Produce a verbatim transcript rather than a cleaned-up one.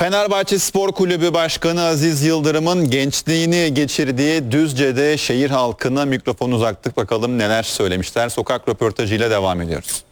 Fenerbahçe Spor Kulübü Başkanı Aziz Yıldırım'ın gençliğini geçirdiği Düzce'de şehir halkına mikrofon uzattık. Bakalım neler söylemişler. Sokak röportajıyla devam ediyoruz.